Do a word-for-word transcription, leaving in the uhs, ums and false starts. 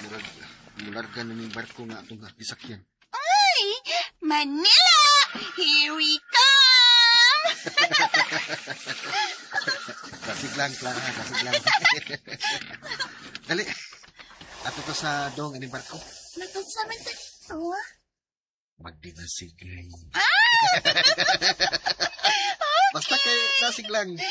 murag, mularga na ng barko nga itong gisakyan. Ay, Manila! Here we come! Kasig lang, Clara, kasig lang. Dali, ato to sa dong aning barko. Nagkansaman ta dito, ah? Magdinasigay. Basta kay nasig lang.